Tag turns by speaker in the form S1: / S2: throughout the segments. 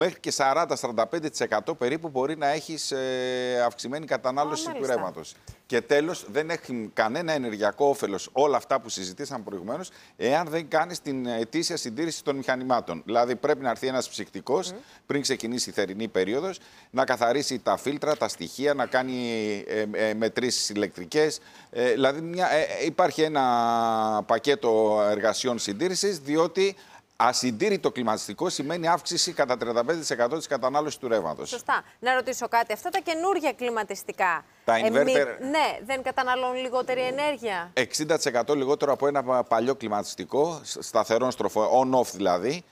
S1: μέχρι και 40-45% περίπου μπορεί να έχεις αυξημένη κατανάλωση του ρεύματος. Και τέλος, δεν έχει κανένα ενεργειακό όφελος όλα αυτά που συζητήσαμε προηγουμένως, εάν δεν κάνεις την ετήσια συντήρηση των μηχανημάτων. Δηλαδή, πρέπει να έρθει ένας ψυκτικός πριν ξεκινήσει η θερινή περίοδος, να καθαρίσει τα φίλτρα, τα στοιχεία, να κάνει μετρήσεις ηλεκτρικές. Δηλαδή, υπάρχει ένα πακέτο εργασιών συντήρησης, διότι ασυντήρητο κλιματιστικό σημαίνει αύξηση κατά 35% της κατανάλωσης του ρεύματος.
S2: Σωστά. Να ρωτήσω κάτι. Αυτά τα καινούργια κλιματιστικά,
S1: τα inverter,
S2: ναι, δεν καταναλώνουν λιγότερη ενέργεια?
S1: 60% λιγότερο από ένα παλιό κλιματιστικό, σταθερόν στροφό, on-off δηλαδή.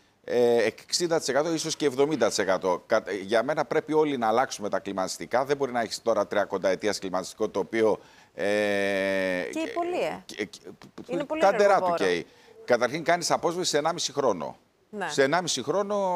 S1: 60% ίσως και 70%. Για μένα πρέπει όλοι να αλλάξουμε τα κλιματιστικά. Δεν μπορεί να έχεις τώρα 30 ετίας κλιματιστικό το οποίο...
S2: και πολύ, είναι πολύ
S1: κάντερά του καίει. Καταρχήν κάνεις απόσβεση σε 1,5 χρόνο.
S2: Ναι.
S1: Σε 1,5 χρόνο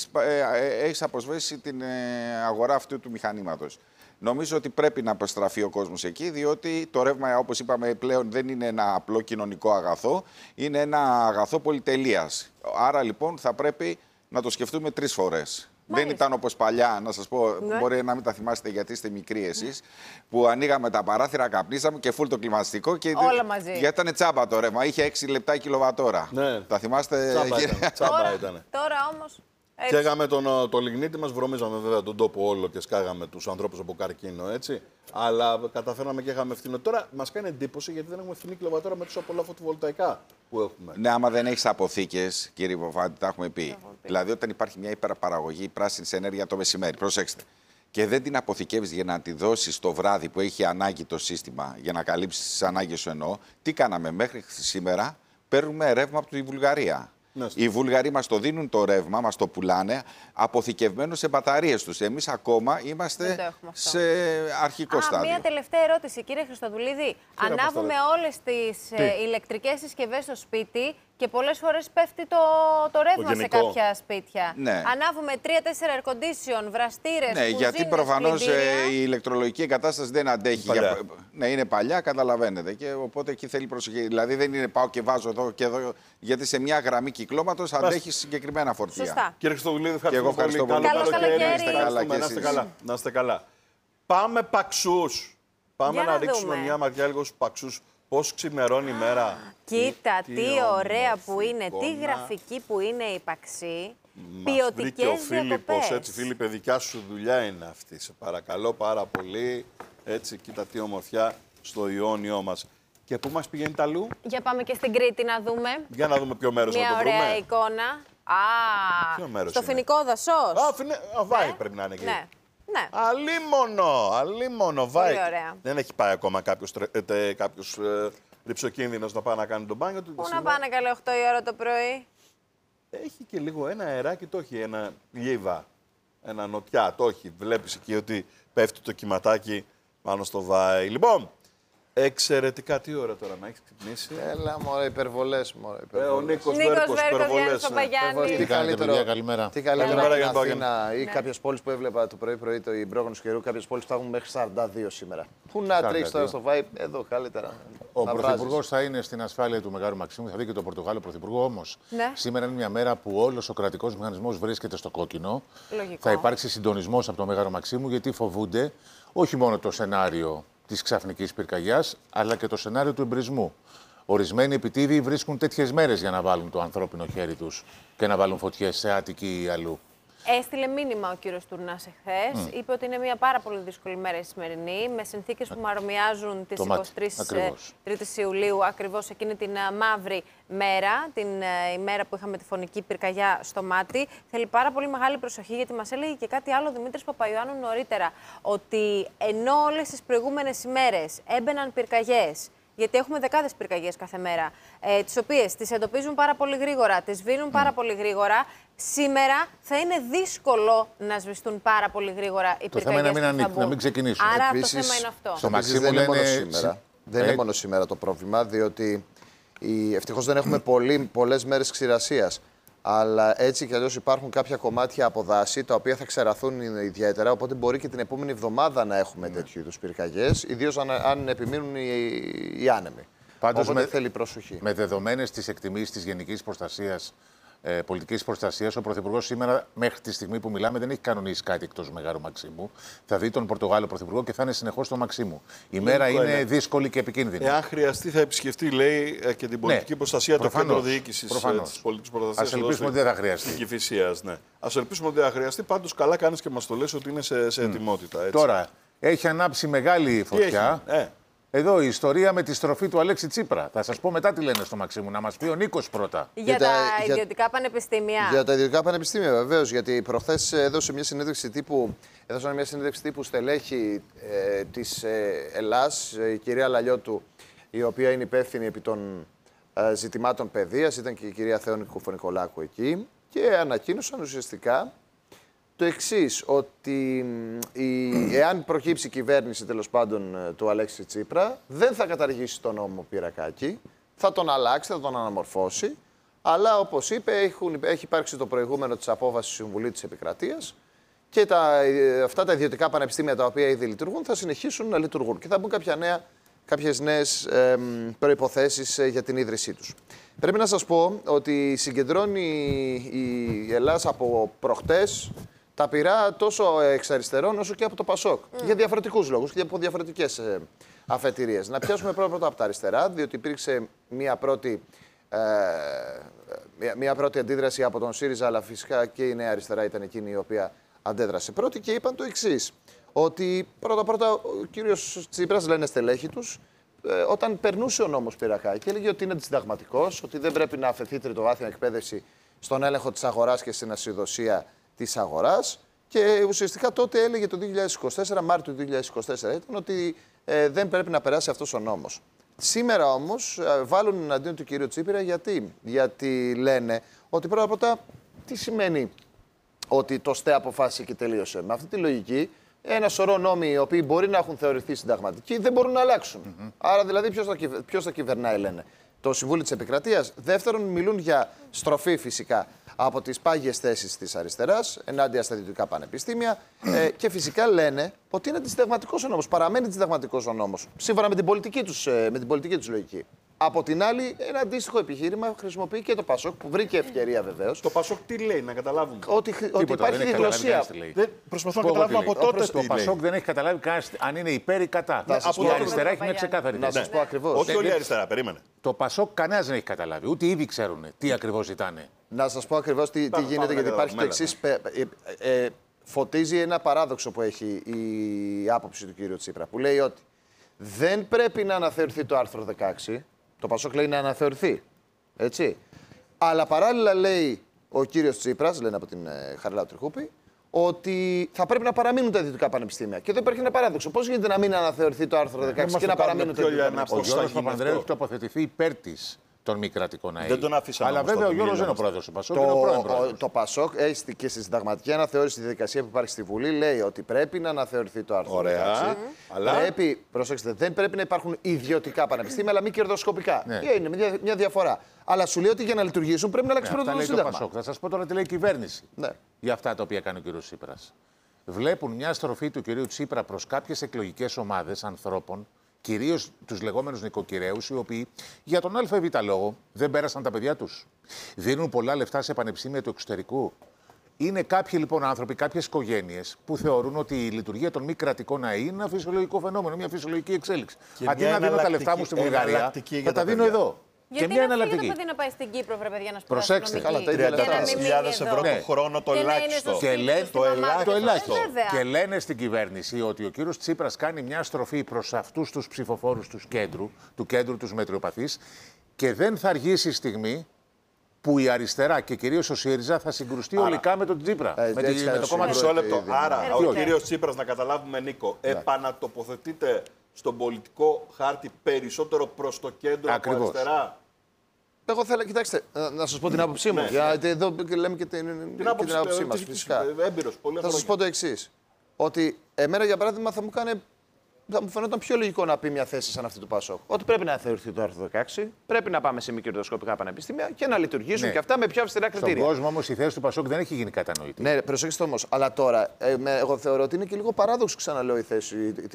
S1: έχεις αποσβέσει την αγορά αυτού του μηχανήματος. Νομίζω ότι πρέπει να αποστραφεί ο κόσμος εκεί, διότι το ρεύμα, όπως είπαμε, πλέον δεν είναι ένα απλό κοινωνικό αγαθό, είναι ένα αγαθό πολυτελείας. Άρα λοιπόν θα πρέπει να το σκεφτούμε 3 φορές. Δεν ήταν όπως παλιά, να σας πω, μπορεί να μην τα θυμάστε γιατί είστε μικροί εσείς, που ανοίγαμε τα παράθυρα, καπνίσαμε και φουλ το κλιματιστικό και
S2: όλα μαζί.
S1: Γιατί ήταν τσάμπα το ρεύμα, είχε 6 λεπτά η κιλοβατόρα.
S3: Ναι.
S1: Τα θυμάστε?
S3: Τσάμπα ήταν.
S2: Τώρα όμως...
S3: Καίγαμε το λιγνίτη μας, βρωμίζαμε βέβαια τον τόπο όλο και σκάγαμε τους ανθρώπους από καρκίνο, έτσι. Αλλά καταφέραμε και είχαμε φθηνό. Τώρα μας κάνει εντύπωση γιατί δεν έχουμε φθηνή κιλοβατόρα με τόσα πολλά φωτοβολταϊκά που έχουμε.
S1: Ναι, άμα δεν έχεις αποθήκες, κύριε Ποφάντη, τα έχουμε πει. Δηλαδή, όταν υπάρχει μια υπερπαραγωγή πράσινης ενέργεια το μεσημέρι, προσέξτε, και δεν την αποθηκεύεις για να τη δώσεις το βράδυ που έχει ανάγκη το σύστημα, για να καλύψεις τις ανάγκες σου εννοώ, τι κάναμε μέχρι σήμερα? Παίρνουμε ρεύμα από τη Βουλγαρία. Οι Βούλγαροι μας το δίνουν το ρεύμα, μας το πουλάνε αποθηκευμένο σε μπαταρίες τους. Εμείς ακόμα είμαστε σε αρχικό στάδιο.
S2: Μία τελευταία ερώτηση, κύριε Χριστοδουλίδη. Ανάβουμε όλες τις ηλεκτρικές συσκευές στο σπίτι και πολλές φορές πέφτει το ρεύμα σε κάποια σπίτια.
S1: Ναι.
S2: Ανάβουμε 3-4 air condition, βραστήρες,
S1: ναι, γιατί προφανώς η ηλεκτρολογική εγκατάσταση δεν αντέχει. Ναι, είναι παλιά, καταλαβαίνετε. Και οπότε εκεί θέλει προσοχή. Δηλαδή δεν είναι πάω και βάζω εδώ και εδώ, γιατί σε μια γραμμή κυκλώματος αντέχει συγκεκριμένα φορτία.
S2: Σωστά.
S3: Κύριε Χριστοδουλίδη, ευχαριστώ
S1: πολύ.
S2: Καλό
S3: καλοκαίρι. Να είστε καλά. Πάμε παξούς. Πάμε να ρίξουμε μια ματιά λίγο στους παξούς. Πώς ξημερώνει η μέρα.
S2: Κοίτα, τι ωραία που είναι, τι γραφική που είναι η παξή. Ποιοτικές διακοπές.
S3: Έτσι, Φίλιππε, δικιά σου δουλειά είναι αυτή. Σε παρακαλώ πάρα πολύ. Έτσι, κοίτα τι ομορφιά στο Ιόνιό μας. Και πού μας πηγαίνει τα αλλού?
S2: Για πάμε και στην Κρήτη να δούμε.
S3: Για να δούμε ποιο μέρος να το βρούμε.
S2: Μια ωραία εικόνα. Στο Φοινικό Δασός.
S3: Βάη πρέπει να είναι εκεί.
S2: Ναι. Ναι.
S3: Αλίμονο, Βάη.
S2: Πολύ ωραία.
S3: Δεν έχει πάει ακόμα κάποιος ρυψοκίνδυνος να πάει να κάνει τον μπάνιο του.
S2: Πού να πάνε καλέ 8 η ώρα το πρωί?
S3: Έχει και λίγο ένα αεράκι, το έχει, ένα λίβα, ένα νοτιά, το έχει. Βλέπεις εκεί ότι πέφτει το κυματάκι πάνω στο Βάη. Λοιπόν, εξαιρετικά, τι ώρα τώρα να έχεις ξυπνήσει.
S4: Έλα μωρέ, υπερβολές.
S3: Ο Νίκος Βέρκος, υπερβολές.
S4: Τι καλύτερο,
S5: καλημέρα.
S4: Τι καλύτερο από την Αθήνα ή κάποιες πόλεις που έβλεπα το πρωί το πρόγονο καιρού, κάποιες πόλεις που θα έχουν μέχρι 42 σήμερα. Πού να τρέξει τώρα στο Βάη, εδώ καλύτερα.
S5: Ο Πρωθυπουργός θα είναι στην ασφάλεια του Μεγάρου Μαξίμου, θα δει και τον Πορτογάλο Πρωθυπουργό. Όμως σήμερα είναι μια μέρα που όλος ο κρατικός μηχανισμός βρίσκεται στο κόκκινο.
S2: Λογικό.
S5: Θα υπάρξει συντονισμός από το Μεγάρο Μαξίμου, γιατί φοβούνται όχι μόνο το σενάριο της ξαφνικής πυρκαγιάς, αλλά και το σενάριο του εμπρισμού. Ορισμένοι επιτίδιοι βρίσκουν τέτοιες μέρες για να βάλουν το ανθρώπινο χέρι τους και να βάλουν φωτιές σε Άττικη ή αλλού.
S2: Έστειλε μήνυμα ο κύριος Τουρνάς εχθές. Είπε ότι είναι μια πάρα πολύ δύσκολη μέρα η σημερινή, με συνθήκες που μαρομοιάζουν τις 23 Ιουλίου, ακριβώς εκείνη την μαύρη μέρα, την ημέρα που είχαμε τη φωνική πυρκαγιά στο Μάτι. Θέλει πάρα πολύ μεγάλη προσοχή, γιατί μας έλεγε και κάτι άλλο ο Δημήτρης Παπαϊωάννου νωρίτερα, ότι ενώ όλες τις προηγούμενες ημέρες έμπαιναν πυρκαγιές, γιατί έχουμε δεκάδες πυρκαγιές κάθε μέρα, τις οποίες τις εντοπίζουν πάρα πολύ γρήγορα, τις σβήνουν πάρα πολύ γρήγορα. Σήμερα θα είναι δύσκολο να σβηστούν πάρα πολύ γρήγορα οι πυρκαγιές.
S5: Το θέμα είναι να μην ξεκινήσουν.
S2: Άρα επίσης, αυτό το θέμα είναι αυτό.
S4: Στο Μαξίμου δεν είναι μόνο σήμερα το πρόβλημα, διότι ευτυχώς δεν έχουμε πολλές μέρες ξηρασίας. Αλλά έτσι κι αλλιώς υπάρχουν κάποια κομμάτια από δάση τα οποία θα ξεραθούν ιδιαίτερα. Οπότε μπορεί και την επόμενη εβδομάδα να έχουμε τέτοιου είδους πυρκαγιές, ιδίως αν επιμείνουν οι άνεμοι.
S5: Πάντως
S4: οπότε θέλει προσοχή.
S5: Με δεδομένες τις εκτιμήσεις της Γενικής Προστασίας Πολιτικής Προστασίας, ο Πρωθυπουργός σήμερα, μέχρι τη στιγμή που μιλάμε, δεν έχει κανονίσει κάτι εκτός Μεγάρου Μαξίμου. Θα δει τον Πορτογάλο Πρωθυπουργό και θα είναι συνεχώς στο Μαξίμου. Η μέρα είναι δύσκολη και επικίνδυνη.
S3: Εάν χρειαστεί, θα επισκεφτεί, λέει, και την πολιτική προστασία, το κέντρο διοίκησης της πολιτικής προστασίας.
S5: Ας ελπίσουμε ότι δεν θα χρειαστεί.
S3: Κηφισίας, ναι. Ας ελπίσουμε ότι δεν θα χρειαστεί. Πάντως, καλά κάνεις και μας το λες ότι είναι σε ετοιμότητα. Έτσι.
S5: Τώρα, έχει ανάψει μεγάλη φωτιά. Εδώ η ιστορία με τη στροφή του Αλέξη Τσίπρα. Θα σας πω μετά τι λένε στο Μαξίμου. Να μας πει ο Νίκος πρώτα.
S2: Για τα ιδιωτικά πανεπιστήμια.
S4: Για τα ιδιωτικά πανεπιστήμια, βεβαίως. Γιατί προχθές έδωσε μια συνέντευξη τύπου στελέχη της Ελλάς, η κυρία Λαλιώτου, η οποία είναι υπεύθυνη επί των ζητημάτων παιδείας. Ήταν και η κυρία Θεόνη Κουφονικολάκου εκεί. Και ανακοίνωσαν ουσιαστικά το εξής, ότι εάν προκύψει η κυβέρνηση τέλος πάντων του Αλέξη Τσίπρα, δεν θα καταργήσει τον νόμο Πυρακάκη, θα τον αλλάξει, θα τον αναμορφώσει, αλλά όπως είπε έχει υπάρξει το προηγούμενο της απόβασης του Συμβουλίου της Επικρατείας και αυτά τα ιδιωτικά πανεπιστήμια τα οποία ήδη λειτουργούν θα συνεχίσουν να λειτουργούν και θα μπουν κάποιες νέες προϋποθέσεις για την ίδρυσή τους. Πρέπει να σας πω ότι συγκεντρώνει η Ελλάδα από προχτές τα πυρά τόσο εξ αριστερών όσο και από το Πασόκ. Για διαφορετικούς λόγους και από διαφορετικές αφετηρίες. Να πιάσουμε πρώτα από τα αριστερά, διότι υπήρξε μια πρώτη αντίδραση από τον ΣΥΡΙΖΑ, αλλά φυσικά και η Νέα Αριστερά ήταν εκείνη η οποία αντέδρασε πρώτη και είπαν το εξής. Ότι πρώτα-πρώτα ο κύριος Τσίπρας, λένε στελέχη τους, όταν περνούσε ο νόμος Πυρακάκη, έλεγε ότι είναι αντισυνταγματικός, ότι δεν πρέπει να αφαιθεί τριτοβάθμια εκπαίδευση στον έλεγχο της αγοράς και στην ασυδοσία της αγοράς. Και ουσιαστικά τότε έλεγε το 2024, Μάρτιο του 2024 ήταν, ότι δεν πρέπει να περάσει αυτός ο νόμος. Σήμερα όμως βάλουν εναντίον του κυρίου Τσίπρα γιατί λένε ότι πρώτα-πρώτα τι σημαίνει ότι το ΣΤΕ αποφάσισε και τελείωσε. Με αυτή τη λογική, ένα σωρό νόμοι οι οποίοι μπορεί να έχουν θεωρηθεί συνταγματικοί δεν μπορούν να αλλάξουν. Άρα δηλαδή ποιος θα κυβερνάει, λένε. Το Συμβούλιο της Επικρατείας. Δεύτερον, μιλούν για στροφή φυσικά από τις πάγιες θέσεις της αριστεράς ενάντια στα ιδιωτικά πανεπιστήμια και φυσικά λένε ότι είναι αντισυνταγματικός ο νόμος. Παραμένει αντισυνταγματικός ο νόμος. Σύμφωνα με την πολιτική τους λογική. Από την άλλη, ένα αντίστοιχο επιχείρημα χρησιμοποιεί και το Πασόκ, που βρήκε ευκαιρία βεβαίως.
S3: Το Πασόκ τι λέει, να καταλάβουμε.
S4: Ότι υπάρχει διγλωσία.
S3: Προσπαθώ να καταλάβουμε από τότε.
S5: Το Πασόκ δεν έχει καταλάβει καν αν είναι υπέρ ή κατά. Η αριστερά έχει μια ξεκάθαρη θέση.
S4: Να σας πω ακριβώς.
S3: Όχι όλη η αριστερά, περίμενε.
S5: Το Πασόκ κανένας δεν έχει καταλάβει. Ούτε ήδη ξέρουν τι ακριβώς ήταν.
S4: Να σας πω ακριβώς τι γίνεται, γιατί υπάρχει το εξής. Φωτίζει ένα παράδοξο που έχει η άποψη του κύριου Τσίπρα, που λέει ότι δεν πρέπει να αναθεωρηθεί το άρθρο 16. Το Πασόκ λέει να αναθεωρηθεί. Έτσι. Αλλά παράλληλα λέει ο κύριος Τσίπρας, λένε από την Χαριλάου Τριχούπη, ότι θα πρέπει να παραμείνουν τα ιδιωτικά πανεπιστήμια. Και εδώ υπάρχει ένα παράδοξο. Πώς γίνεται να μην αναθεωρηθεί το άρθρο 16 και να παραμείνουν τα ιδιωτικά πανεπιστήμια.
S5: Ο Γιώργος Παπανδρέου έχει τοποθετηθεί υπέρ της των μη κρατικών ΑΕΗ.
S3: Δεν τον άφησαν.
S5: Αλλά βέβαια ο Γιώργος δεν είναι ο πρόεδρος του Πασόκ.
S4: Το Πασόκ έχει και στη συνταγματική αναθεώρηση τη διαδικασία που υπάρχει στη Βουλή, λέει ότι πρέπει να αναθεωρηθεί το άρθρο 16.
S3: Αλλά
S4: προσέξτε, δεν πρέπει να υπάρχουν ιδιωτικά πανεπιστήμια, αλλά μη κερδοσκοπικά. Είναι μια διαφορά. Αλλά σου λέει ότι για να λειτουργήσουν πρέπει να αλλάξει πρώτα το Σύνταγμα.
S5: Θα σας πω τώρα τι λέει η κυβέρνηση για αυτά τα οποία κάνει ο κ. Τσίπρας. Βλέπουν μια στροφή του κ. Τσίπρα προς κάποιες εκλογικές ομάδες ανθρώπων, κυρίως τους λεγόμενους νοικοκυρέους, οι οποίοι για τον ΑΒ λόγο δεν πέρασαν τα παιδιά τους. Δίνουν πολλά λεφτά σε πανεπιστήμια του εξωτερικού. Είναι κάποιοι λοιπόν άνθρωποι, κάποιες οικογένειες που θεωρούν ότι η λειτουργία των μη κρατικών ΑΕΗ είναι ένα φυσιολογικό φαινόμενο, μια φυσιολογική εξέλιξη. Αντί να δίνω τα λεφτά μου στη Βουλγαρία, θα τα δίνω εδώ.
S2: Γιατί
S5: και μια εναλλακτική.
S2: Γιατί το παιδί να πάει στην Κύπρο, βρε παιδιά, να σπουδάσει.
S5: Προσέξτε.
S3: 34.000 ευρώ το χρόνο το ελάχιστο.
S5: Το ελάχιστο. Και λένε στην κυβέρνηση ότι ο κύριος Τσίπρας κάνει μια στροφή προς αυτούς τους ψηφοφόρους του κέντρου, τους μετριοπαθείς, και δεν θα αργήσει η στιγμή που η αριστερά και κυρίως ο ΣΥΡΙΖΑ θα συγκρουστεί ολικά με τον Τσίπρα. Με το κόμμα του.
S3: Μισό λεπτό. Άρα, ο κύριος Τσίπρας, να καταλάβουμε, Νίκο, επανατοποθετείται στον πολιτικό χάρτη περισσότερο προς το κέντρο από αριστερά.
S4: Εγώ θέλω, κοιτάξτε, να σας πω την άποψή μου. Γιατί εδώ λέμε και την άποψή μας, φυσικά. Θα σας πω το εξής. Ότι εμένα, για παράδειγμα, θα μου φαινόταν πιο λογικό να πει μια θέση σαν αυτή του Πασόκ. Ότι πρέπει να θεωρηθεί το άρθρο 16, πρέπει να πάμε σε μη κερδοσκοπικά πανεπιστήμια και να λειτουργήσουν και αυτά με πιο αυστηρά κριτήρια.
S5: Στον κόσμο όμως η θέση του Πασόκ δεν έχει γίνει κατανοητή.
S4: Ναι, προσέξτε όμως. Αλλά τώρα, εγώ θεωρώ ότι είναι και λίγο παράδοξο, ξαναλέω, η θέση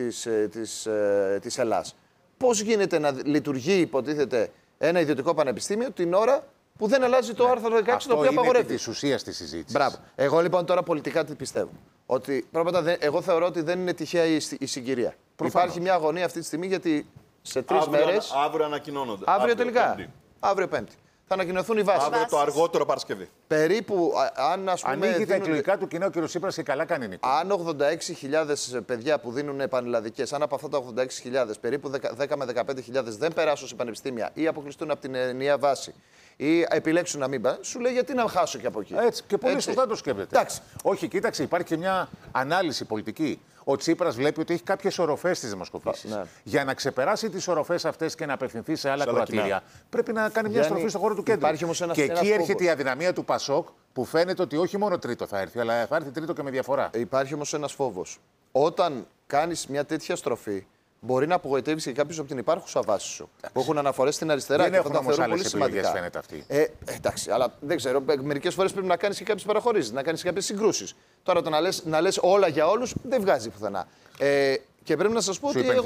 S4: της Ελλάς. Πώς γίνεται να λειτουργεί, υποτίθεται, ένα ιδιωτικό πανεπιστήμιο την ώρα που δεν αλλάζει το άρθρο 16 το οποίο απαγορεύει.
S5: Είναι τη ουσία τη συζήτηση.
S4: Μπράβο. Εγώ λοιπόν τώρα πολιτικά τι πιστεύω. Ότι πρώτα εγώ θεωρώ ότι δεν είναι τυχαία η συγκυρία.
S5: Προφανώς.
S4: Υπάρχει μια αγωνία αυτή τη στιγμή γιατί σε 3 μέρες.
S3: Αύριο ανακοινώνονται.
S4: Αύριο τελικά. Αύριο Πέμπτη. Θα ανακοινωθούν οι βάσεις.
S3: Αύριο το αργότερο Παρασκευή.
S4: Περίπου, αν ας πούμε.
S5: Ανοίγει τα εκλογικά του κοινού ο κ. Τσίπρας και καλά κάνει, Νίκο.
S4: Αν 86.000 παιδιά που δίνουν πανελλαδικές, αν από αυτά τα 86.000 περίπου 10 με 15.000 δεν περάσουν σε πανεπιστήμια ή αποκλειστούν από την ενιαία βάση ή επιλέξουν να μην πάνε, σου λέει γιατί να χάσω και από εκεί.
S5: Έτσι, και πολύ σωστά το σκέφτεται.
S4: Εντάξει.
S5: Όχι, κοίταξε, υπάρχει και μια ανάλυση πολιτική. Ο Τσίπρας βλέπει ότι έχει κάποιες οροφές στις δημοσκοπήσεις. Ναι. Για να ξεπεράσει τις οροφές αυτές και να απευθυνθεί σε άλλα κροατήρια, πρέπει να κάνει μια στροφή στον χώρο του κέντρου. Και εκεί έρχεται η αδυναμία του Πασόκ, που φαίνεται ότι όχι μόνο τρίτο θα έρθει, αλλά θα έρθει τρίτο και με διαφορά.
S4: Υπάρχει όμως ένας φόβος. Όταν κάνεις μια τέτοια στροφή, μπορεί να απογοητεύει και κάποιου από την υπάρχουσα βάση σου. Που έχουν αναφορές στην αριστερά
S5: δεν
S4: και θα τα θεωρούν
S5: άλλες
S4: πολύ σημαντικά.
S5: Φαίνεται αυτή.
S4: Εντάξει, αλλά δεν ξέρω. Μερικές φορές πρέπει να κάνεις και κάποιες παραχωρήσεις, να κάνεις και κάποιες συγκρούσεις. Τώρα το να λες όλα για όλους δεν βγάζει πουθενά. Και πρέπει να σας πω ότι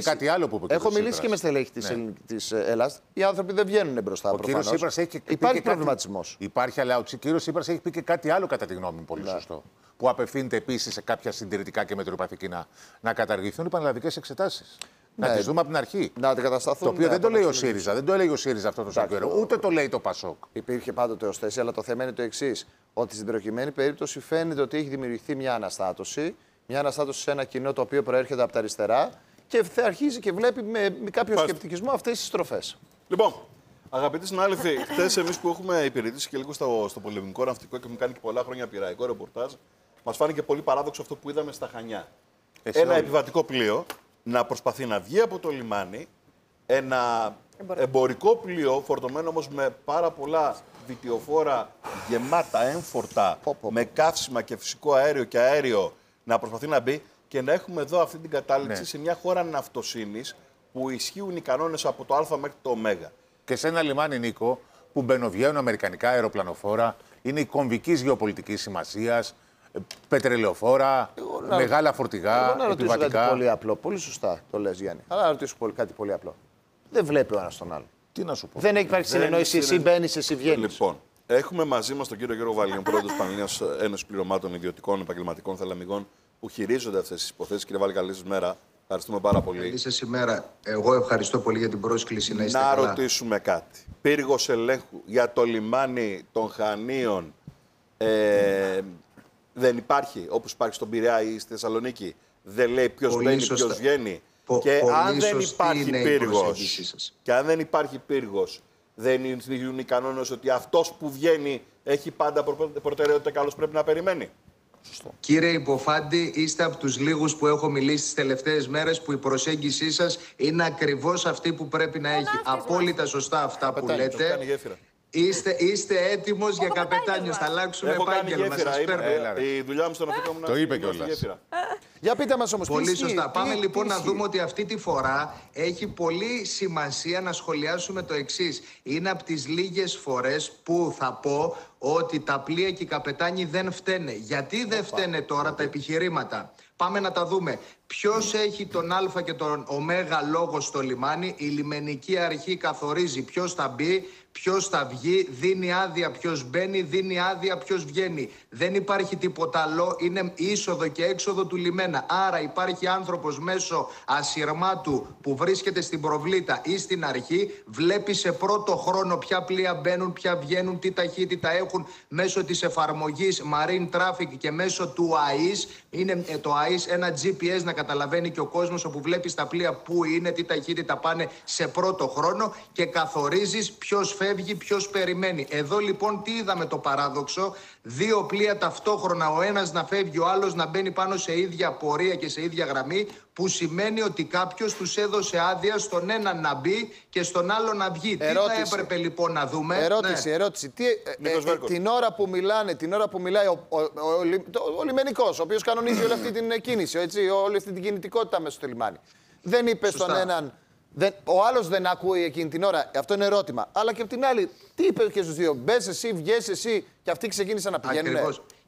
S4: έχω μιλήσει και με στελέχη της Ελλάδας. Οι άνθρωποι δεν βγαίνουν μπροστά. Υπάρχει προβληματισμός.
S5: Υπάρχει, αλλά ο κύριος Τσίπρας έχει πει και κάτι άλλο κατά τη γνώμη μου πολύ σωστό. Που απευθύνεται επίσης σε κάποια συντηρητικά και μετριοπαθική να καταργηθούν οι πανελλαδικές εξετάσεις. Να τις δούμε από την αρχή.
S4: Να αντικατασταθούν.
S5: Το οποίο δεν το λέει ο ΣΥΡΙΖΑ. Δεν το έλεγε ο ΣΥΡΙΖΑ αυτό το καιρό. Ούτε το λέει το ΠΑΣΟΚ.
S4: Υπήρχε πάντοτε ως θέση, αλλά το θέμα είναι το εξής. Ότι στην προκειμένη περίπτωση φαίνεται ότι έχει δημιουργηθεί μια αναστάτωση. Μια αναστάτωση σε ένα κοινό το οποίο προέρχεται από τα αριστερά και θα αρχίζει και βλέπει με κάποιο σκεπτικισμό αυτές τις στροφές.
S3: Λοιπόν, αγαπητοί συνάδελφοι, χθες εμείς που έχουμε υπηρετήσει και λίγο στο πολεμικό ναυτικό και έχουμε κάνει και πολλά χρόνια πειραϊκό ρεπορτάζ, μας φάνηκε πολύ παράδοξο αυτό που είδαμε στα Χανιά. Ένα επιβατικό πλοίο να προσπαθεί να βγει από το λιμάνι, ένα εμπορικό πλοίο φορτωμένο όμως με πάρα πολλά βιτιοφόρα γεμάτα, έμφορτα, με καύσιμα και φυσικό αέριο και αέριο να προσπαθεί να μπει και να έχουμε εδώ αυτή την κατάληξη σε μια χώρα ναυτοσύνης που ισχύουν οι κανόνες από το Α μέχρι το Ω.
S5: Και σε ένα λιμάνι, Νίκο, που μπαινοβγαίνουν αμερικανικά αεροπλανοφόρα, είναι η κομβικής γεωπολιτικής σημασίας, πετρελαιοφόρα, μεγάλα φορτηγά,
S4: εγώ να ρωτήσω
S5: επιβατικά.
S4: Κάτι πολύ απλό. Πολύ σωστά το λες, Γιάννη. Αλλά να ρωτήσω κάτι πολύ απλό. Δεν βλέπει ο ένας τον άλλο.
S5: Τι να σου πω.
S4: Δεν έχει υπάρξει συνεννόηση. Εσύ μπαίνεις, εσύ βγαίνεις.
S3: Λοιπόν, έχουμε μαζί μας τον κύριο Γιώργο Βαλίων, πρόεδρο της Πανελληνίας Ένωσης Πληρωμάτων Ιδιωτικών Επαγγελματικών Θαλαμιγών, που χειρίζονται αυτές τις υποθέσεις. Κύριε Βαλή, καλή σας μέρα. Ευχαριστούμε πάρα πολύ.
S6: Καλή σας ημέρα. Εγώ ευχαριστώ πολύ για την πρόσκληση να είστε
S3: καλά.
S6: καλά.
S3: Να ρωτήσουμε κάτι. Πύργος ελέγχου για το λιμάνι των Χανίων δεν υπάρχει, όπως υπάρχει στον Πειραιά ή στη Θεσσαλονίκη. Δεν λέει ποιος μπαίνει, ποιος βγαίνει. Και αν δεν υπάρχει πύργος, δεν είναι οι κανόνες ότι αυτός που βγαίνει έχει πάντα προτεραιότητα και άλλος πρέπει να περιμένει.
S6: Σωστό. Κύριε Υποφάντη, είστε από τους λίγους που έχω μιλήσει τις τελευταίες μέρες που η προσέγγισή σας είναι ακριβώς αυτή που πρέπει να έχει. Απόλυτα σωστά αυτά που λέτε. Είστε έτοιμος για καπετάνιος. Θα αλλάξουμε επάγγελμα.
S3: Η δουλειά μου στον ναυτικό μου
S5: το είπε κιόλας.
S4: Για πείτε μας όμως.
S6: Πολύ σωστά. Πάμε λοιπόν να δούμε ότι αυτή τη φορά έχει πολύ σημασία να σχολιάσουμε το εξής. Είναι από τις λίγες φορές που θα πω ότι τα πλοία και οι καπετάνοι δεν φταίνε. Γιατί δεν φταίνε τώρα τα επιχειρήματα. Πάμε να τα δούμε. Ποιος έχει τον Α και τον Ω λόγο στο λιμάνι. Η λιμενική αρχή καθορίζει ποιος θα μπει, ποιος θα βγει, δίνει άδεια ποιος μπαίνει, δίνει άδεια ποιος βγαίνει. Δεν υπάρχει τίποτα άλλο, είναι είσοδο και έξοδο του λιμένα. Άρα υπάρχει άνθρωπος μέσω ασυρμάτου που βρίσκεται στην προβλήτα ή στην αρχή, βλέπει σε πρώτο χρόνο ποια πλοία μπαίνουν, ποια βγαίνουν, τι ταχύτητα έχουν μέσω της εφαρμογής Marine Traffic και μέσω του AIS. Είναι το AIS ένα GPS να καταλαβαίνει και ο κόσμος, όπου βλέπεις τα πλοία που είναι, τι ταχύτητα πάνε σε πρώτο χρόνο και καθορίζεις ποιος φεύγει, ποιος περιμένει. Εδώ λοιπόν τι είδαμε το παράδοξο? Δύο πλοία ταυτόχρονα, ο ένας να φεύγει, ο άλλος να μπαίνει πάνω σε ίδια πορεία και σε ίδια γραμμή, που σημαίνει ότι κάποιος τους έδωσε άδεια στον ένα να μπει και στον άλλο να βγει.
S4: Ερώτηση.
S6: Τι θα έπρεπε λοιπόν να δούμε?
S4: Ερώτηση. Την ώρα που μιλάει ο λιμενικός, ο οποίος κανονίζει όλη αυτή την κίνηση, έτσι, όλη αυτή την κινητικότητα μέσα στο λιμάνι, δεν είπε στον έναν... Ο άλλος δεν ακούει εκείνη την ώρα. Αυτό είναι ερώτημα. Αλλά και από την άλλη, τι είπε και στους δύο? Μπες εσύ, βγες εσύ, και αυτοί ξεκίνησαν να πηγαίνουν.
S6: Ακριβώς.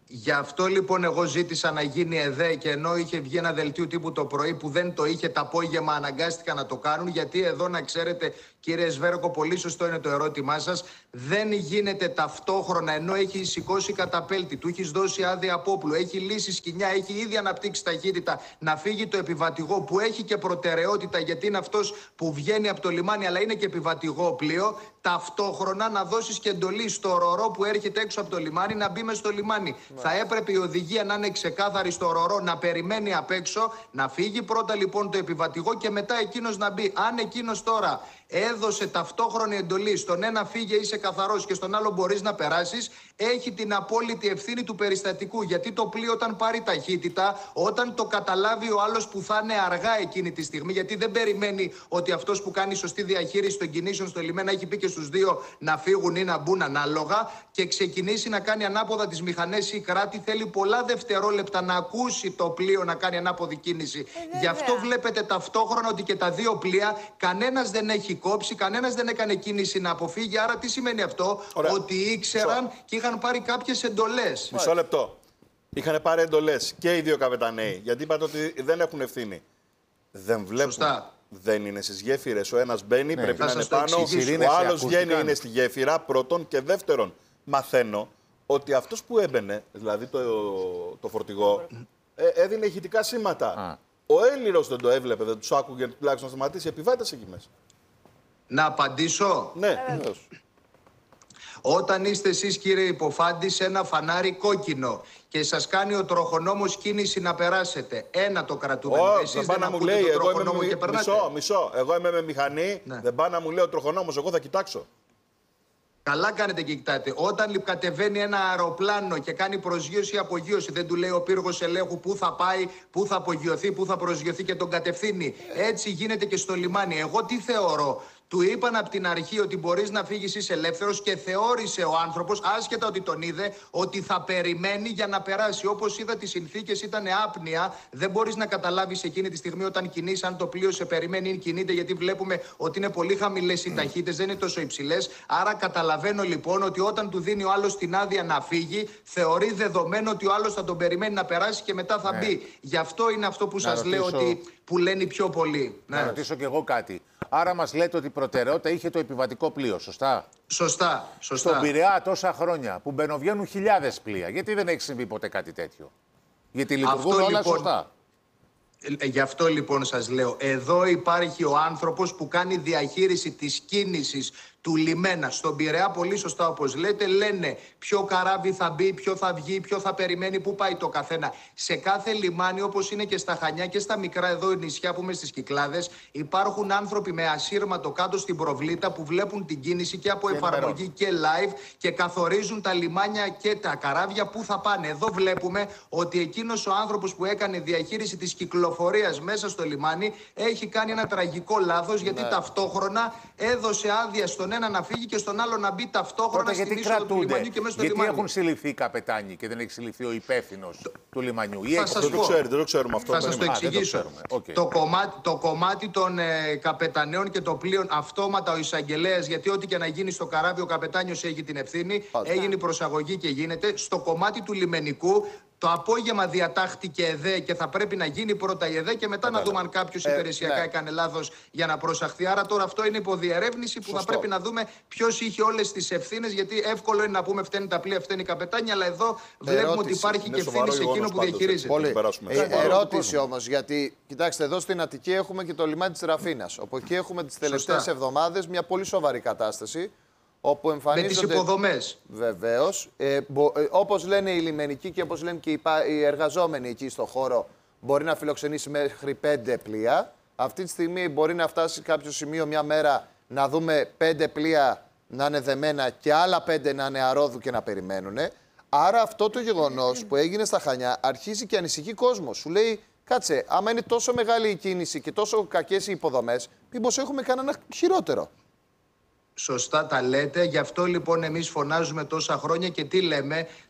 S6: Γι' αυτό λοιπόν εγώ ζήτησα να γίνει ΕΔΕ, και ενώ είχε βγει ένα δελτίο τύπου το πρωί που δεν το είχε, το απόγευμα αναγκάστηκαν να το κάνουν. Γιατί εδώ, να ξέρετε, κύριε Σβέρκο, πολύ σωστό είναι το ερώτημά σας. Δεν γίνεται ταυτόχρονα, ενώ έχει σηκώσει καταπέλτη, του έχει δώσει άδεια απόπλου, έχει λύσει σκοινιά, έχει ήδη αναπτύξει ταχύτητα, να φύγει το επιβατηγό που έχει και προτεραιότητα, γιατί είναι αυτός που βγαίνει από το λιμάνι, αλλά είναι και επιβατηγό πλοίο. Ταυτόχρονα να δώσεις και εντολή στο ρορό που έρχεται έξω από το λιμάνι να μπει μες στο λιμάνι. Θα έπρεπε η οδηγία να είναι ξεκάθαρη στο ρορό, να περιμένει απ' έξω, να φύγει πρώτα λοιπόν το επιβατηγό και μετά εκείνος να μπει. Αν εκείνος τώρα έδωσε ταυτόχρονη εντολή στον ένα φύγε, είσαι καθαρός, και στον άλλο μπορείς να περάσεις, έχει την απόλυτη ευθύνη του περιστατικού. Γιατί το πλοίο όταν πάρει ταχύτητα, όταν το καταλάβει ο άλλος που θα είναι αργά εκείνη τη στιγμή, γιατί δεν περιμένει ότι αυτός που κάνει σωστή διαχείριση των κινήσεων στο λιμένα έχει πει και στους δύο να φύγουν ή να μπουν ανάλογα, και ξεκινήσει να κάνει ανάποδα τις μηχανές ή κράτη, θέλει πολλά δευτερόλεπτα να ακούσει το πλοίο να κάνει ανάποδη κίνηση. Γι' αυτό βλέπετε ταυτόχρονα ότι και τα δύο πλοία, κανένας δεν έχει κόψει, κανένας δεν έκανε κίνηση να αποφύγει. Άρα τι σημαίνει αυτό?
S3: Ωραία.
S6: Ότι ήξεραν και είχαν πάρει κάποιες εντολές.
S3: Μισό λεπτό. Είχαν πάρει εντολές και οι δύο καπεταναίοι, γιατί είπατε ότι δεν έχουν ευθύνη. Δεν βλέπουν.
S6: Σωστά.
S3: Δεν είναι στις γέφυρες. Ο ένας μπαίνει, πρέπει
S6: θα
S3: να είναι
S6: σας το
S3: πάνω.
S6: εξηγήσω.
S3: Ο άλλος βγαίνει, είναι στη γέφυρα. Πρώτον και δεύτερον, μαθαίνω ότι αυτός που έμπαινε, δηλαδή το φορτηγό, έδινε ηχητικά σήματα. Ο Έλληρος δεν το έβλεπε, δεν τους άκουγε τουλάχιστον να σταματήσει. Επιβάτες εκεί μέσα.
S6: Να απαντήσω.
S3: Ναι.
S6: Όταν είστε εσείς, κύριε Υποφάντη, σε ένα φανάρι κόκκινο και σας κάνει ο τροχονόμος κίνηση να περάσετε, ένα το κρατούμενο. Εσείς δεν ακούτε τον τροχονόμο και περνάτε.
S3: Μισό. Εγώ είμαι με μηχανή, δεν πάει να μου λέει ο τροχονόμος, εγώ θα κοιτάξω.
S6: Καλά κάνετε και κοιτάτε. Όταν κατεβαίνει ένα αεροπλάνο και κάνει προσγείωση ή απογείωση, δεν του λέει ο πύργος ελέγχου πού θα πάει, πού θα απογειωθεί, πού θα προσγειωθεί και τον κατευθύνει. Έτσι γίνεται και στο λιμάνι. Εγώ τι θεωρώ? Του είπαν από την αρχή ότι μπορείς να φύγεις, είσαι ελεύθερος, και θεώρησε ο άνθρωπος, άσχετα ότι τον είδε, ότι θα περιμένει για να περάσει. Όπως είδα, τις συνθήκες ήταν άπνοια. Δεν μπορείς να καταλάβεις εκείνη τη στιγμή όταν κινείς αν το πλοίο σε περιμένει ή κινείται, γιατί βλέπουμε ότι είναι πολύ χαμηλές οι ταχύτητες, δεν είναι τόσο υψηλές. Άρα καταλαβαίνω λοιπόν ότι όταν του δίνει ο άλλος την άδεια να φύγει, θεωρεί δεδομένο ότι ο άλλος θα τον περιμένει να περάσει και μετά θα μπει. Γι' αυτό είναι αυτό που σας λέω, ότι που λένε οι πιο πολλοί.
S5: Να ρωτήσω κι εγώ κάτι. Άρα μας λέτε ότι η προτεραιότητα είχε το επιβατικό πλοίο, σωστά?
S6: Σωστά.
S5: Στον Πειραιά τόσα χρόνια που μπαινοβγαίνουν χιλιάδες πλοία, γιατί δεν έχει συμβεί ποτέ κάτι τέτοιο? Γιατί λειτουργούν όλα σωστά.
S6: Γι' αυτό λοιπόν σας λέω, εδώ υπάρχει ο άνθρωπος που κάνει διαχείριση της κίνησης του λιμένα. Στον Πειραιά, πολύ σωστά όπως λέτε, λένε ποιο καράβι θα μπει, ποιο θα βγει, ποιο θα περιμένει, πού πάει το καθένα. Σε κάθε λιμάνι, όπως είναι και στα Χανιά και στα μικρά εδώ νησιά που είμαι στις Κυκλάδες, υπάρχουν άνθρωποι με ασύρματο κάτω στην προβλήτα που βλέπουν την κίνηση και από εφαρμογή και live και καθορίζουν τα λιμάνια και τα καράβια που θα πάνε. Εδώ βλέπουμε ότι εκείνος ο άνθρωπος που έκανε διαχείριση της κυκλοφορίας μέσα στο λιμάνι έχει κάνει ένα τραγικό λάθος, γιατί ταυτόχρονα έδωσε άδεια στον ένα να φύγει και στον άλλο να μπει ταυτόχρονα στην είσοδο του λιμανιού και μέσα στο
S5: γιατί
S6: λιμάνι.
S5: Έχουν συλληφθεί οι καπετάνοι και δεν έχει συλληφθεί ο υπεύθυνος του λιμανιού?
S3: Δεν το ξέρουμε αυτό.
S6: Θα σας το εξηγήσω. Το κομμάτι των καπεταναίων και των πλοίων, αυτόματα ο εισαγγελέας, γιατί ό,τι και να γίνει στο καράβι ο καπετάνιος έχει την ευθύνη, έγινε η προσαγωγή και γίνεται. Στο κομμάτι του λιμενικού, το απόγευμα διατάχτηκε ΕΔΕ και θα πρέπει να γίνει πρώτα η ΕΔΕ και μετά να δούμε αν κάποιος υπηρεσιακά έκανε λάθος για να προσαχθεί. Άρα τώρα αυτό είναι υποδιερεύνηση που θα πρέπει να δούμε ποιος είχε όλες τις ευθύνες. Γιατί εύκολο είναι να πούμε φταίνει τα πλοία, φταίνει η καπετάνια, αλλά εδώ βλέπουμε ότι υπάρχει και ευθύνη σε εκείνο που διαχειρίζεται.
S4: Πολύ. Ερώτηση όμως, γιατί κοιτάξτε, εδώ στην Αττική έχουμε και το λιμάνι της Ραφίνας. Όπου εκεί έχουμε τις τελευταίες εβδομάδες μια πολύ σοβαρή κατάσταση. Όπου εμφανίζονται...
S6: Με τις υποδομές.
S4: Βεβαίως. Όπως λένε οι λιμενικοί και όπως λένε και οι εργαζόμενοι εκεί στο χώρο, μπορεί να φιλοξενήσει μέχρι 5 πλοία. Αυτή τη στιγμή μπορεί να φτάσει σε κάποιο σημείο μια μέρα να δούμε 5 πλοία να είναι δεμένα και άλλα 5 να είναι αρόδου και να περιμένουν. Άρα αυτό το γεγονός που έγινε στα Χανιά αρχίζει και ανησυχεί κόσμο. Σου λέει, κάτσε, άμα είναι τόσο μεγάλη η κίνηση και τόσο κακές οι υποδομές, μήπως έχουμε κανένα χειρότερο?
S6: Σωστά τα λέτε. Γι' αυτό λοιπόν εμείς φωνάζουμε τόσα χρόνια και τι λέμε?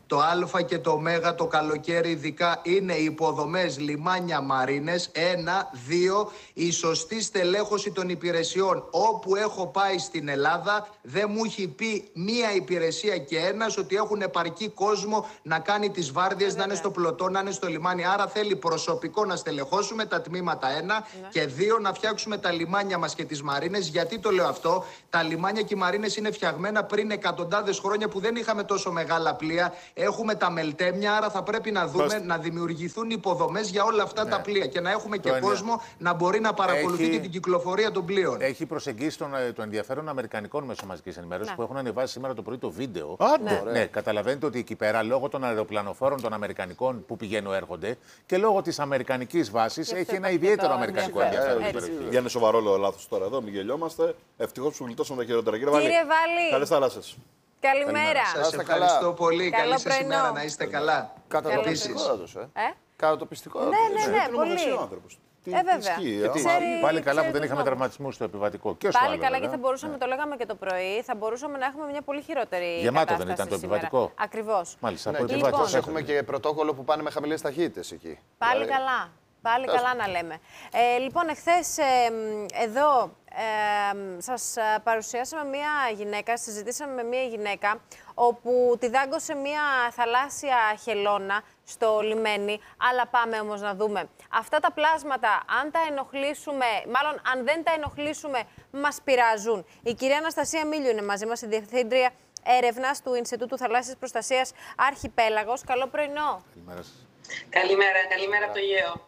S6: Το α και το ω το καλοκαίρι ειδικά είναι υποδομές, λιμάνια, μαρίνες. 1, 2, η σωστή στελέχωση των υπηρεσιών. Όπου έχω πάει στην Ελλάδα δεν μου έχει πει μία υπηρεσία και ένας ότι έχουν επαρκή κόσμο να κάνει τις βάρδιες, να είναι στο πλωτό, να είναι στο λιμάνι. Άρα θέλει προσωπικό να στελεχώσουμε τα τμήματα 1 και 2, να φτιάξουμε τα λιμάνια μας και τις μαρίνες. Γιατί το λέω αυτό? Τα λιμάνια και οι μαρίνες είναι φτιαγμένα πριν εκατοντάδες χρόνια που δεν είχαμε τόσο μεγάλα πλοία. Έχουμε τα μελτέμια, άρα θα πρέπει να δούμε να δημιουργηθούν υποδομές για όλα αυτά τα πλοία και να έχουμε και κόσμο να μπορεί να παρακολουθεί και την κυκλοφορία των πλοίων.
S5: Έχει προσεγγίσει το ενδιαφέρον αμερικανικών μέσων μαζικής ενημέρωσης που έχουν ανεβάσει σήμερα το πρωί το βίντεο. Ναι, καταλαβαίνετε ότι εκεί πέρα λόγω των αεροπλανοφόρων των αμερικανικών που πηγαίνουν έρχονται και λόγω της αμερικανικής βάσης έχει ένα ιδιαίτερο αμερικανικό ενδιαφέρον.
S3: Για είναι σοβαρό λάθος τώρα εδώ, μην γελιόμαστε. Ευτυχώς που γλιτώσαμε τα χειρότερα. Κύριε Βάλλη, καλές θάλασσες.
S2: Καλημέρα.
S6: Σας ευχαριστώ πολύ. Καλή σας ημέρα, να είστε καλά.
S4: Κατά το πιστικό θα δώσω, Κατά το πιστικό θα δώσω.
S2: Ναι, πολύ.
S5: Βέβαια. Πάλι καλά που δεν είχαμε τραυματισμούς στο επιβατικό.
S2: Πάλι καλά και θα μπορούσαμε, το λέγαμε και το πρωί, θα μπορούσαμε να έχουμε μια πολύ χειρότερη
S5: γεμάτο δεν ήταν το επιβατικό?
S2: Ακριβώς.
S5: Μάλιστα,
S4: από επιβατικό. Έχουμε και πρωτόκολλο που πάνε με χαμηλές ταχύτητες εκεί.
S2: Πάλι καλά. Πάλι καλά να λέμε. Λοιπόν, εχθές εδώ σας παρουσιάσαμε μία γυναίκα, συζητήσαμε με μία γυναίκα όπου τη δάγκωσε μία θαλάσσια χελώνα στο λιμένι. Αλλά πάμε όμως να δούμε. Αυτά τα πλάσματα, αν τα ενοχλήσουμε, μάλλον αν δεν τα ενοχλήσουμε, μας πειράζουν. Η κυρία Αναστασία Μίλιου είναι μαζί μας, η Διευθύντρια Έρευνας του Ινστιτούτου Θαλάσσιας Προστασίας Αρχιπέλαγος. Καλό πρωινό.
S7: Καλημέρα από το Αιγαίο.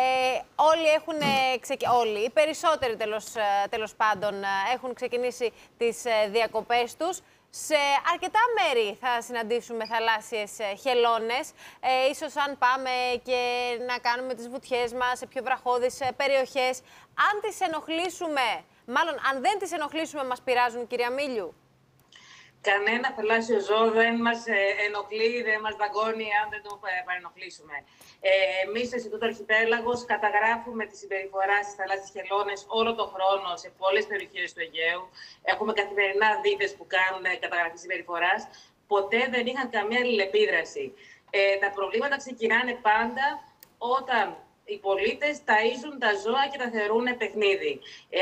S2: Όλοι, οι περισσότεροι τέλος πάντων έχουν ξεκινήσει τις διακοπές τους. Σε αρκετά μέρη θα συναντήσουμε θαλάσσιες χελώνες. Ίσως αν πάμε και να κάνουμε τις βουτιές μας σε πιο βραχώδεις περιοχές. Αν τις ενοχλήσουμε, μάλλον αν δεν τις ενοχλήσουμε, μας πειράζουν, κυρία Μίλιου?
S7: Κανένα θαλάσσιο ζώο δεν μας ενοχλεί, δεν μας δαγκώνει αν δεν το παρενοχλήσουμε. Εμείς στο Ινστιτούτο Αρχιπέλαγος καταγράφουμε τη συμπεριφορά στις θαλάσσιες χελώνες όλο τον χρόνο σε πολλές περιοχές του Αιγαίου. Έχουμε καθημερινά δείκτες που κάνουν καταγραφή συμπεριφοράς. Ποτέ δεν είχαν καμία αλληλεπίδραση. Τα προβλήματα ξεκινάνε πάντα όταν οι πολίτες ταΐζουν τα ζώα και τα θεωρούν παιχνίδι.